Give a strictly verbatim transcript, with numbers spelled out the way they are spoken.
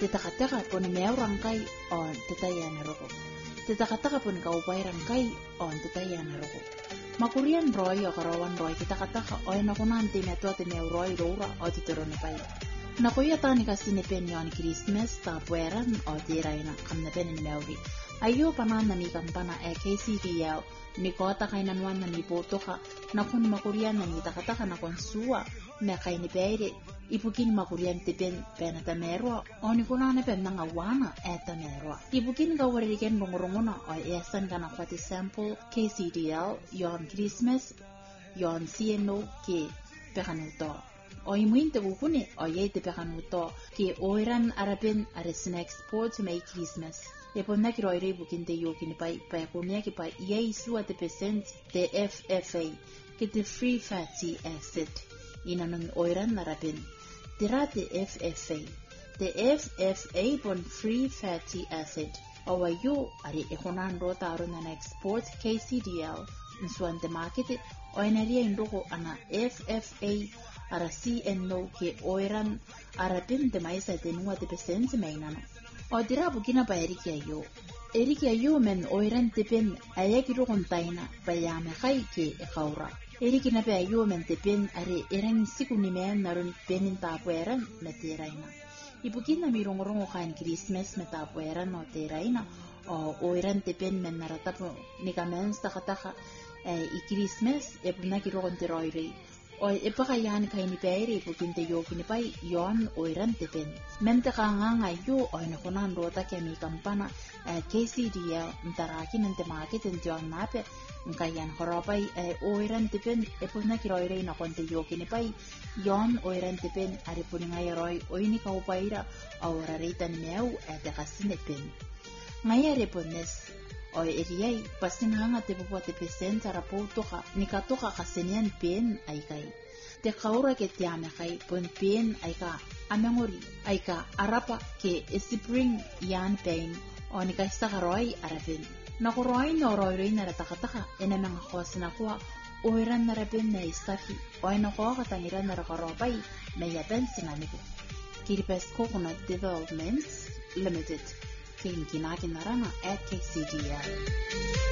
te takataka pon meurang kai on te tayana roko. Te takataka pon kaupairang kai on te tayana roko. Makurian roi o karawan roi te takataka o na kunan te metua te meu roi roura o te torone pai. Na kuya tani kasi ne pen yon Christmas ta pueran o te raina kam na pen ni meuri. Ayo panan na ni kampana e K C D L ni kota kainan wan na ni potoka na kun makurian na ni takataka na kon suwa me kai ni peire ipukin makurian te pen pena ta merwa o ni kuna ne pen nanga wana e ta merwa ipukin ka wariken rongorongona o esan kana kwati sample K C D L yon Christmas yon C N O ke pekanuto o imuin te bukune o ye te pekanuto ke oiran arapen are snacks sport to make Christmas e ponna ki roi rei bukin te yoki ni pai pai kunia ki pai ye isua te percent te F F A ke te free fatty acid ina non oiran arapen tira te F F A te F F A pon free fatty acid o wa yo ari e konan rota aruna na export K C D L nsuan te market o eneria indoko ana F F A ara C N O ke oiran arapen te maisa te nua te percent mainano o tira bukina pa eriki ayo eriki ayo men oiran te pen ayaki rokon taina pa yame kai ke e kaura eriki na pe ayo men te pen are erang siku ni men narun penin ta pueran me te raina ibukina mi rongorongo kain Christmas me ta pueran o te raina o oiran te pen men naratapo ni kamen stakataka e i Christmas e puna ki rokon te roirei o e paka yan kai ni peire ipukin te yoki ni pai yon oiran te pen mente ka nganga yo o ina kunan rota ke mi kampana K C D L ntaraki nante market nte yon nape nka yan horopai oiran te pen e puna ki roirei na konte yoki ni pai yon oiran te pen ari puninga yoroi oini ka upaira o rarita ni meu e te kasine pen ngaya repones o eriai pasin hanga te popo te percent ara poutoka ni katoka kasenian pen aikai te kaura ke te ame kai pon pen aika amengori aika arapa ke spring yan pen o ni kaista karoi arapen na koroi no roi na takataka ena mga kosina kwa oiran na rapen na istaki o ina ko katangiran na karopai na yapen sinaniko Kiribes Coconut Developments Limited Kin kinakin narana at K C D L.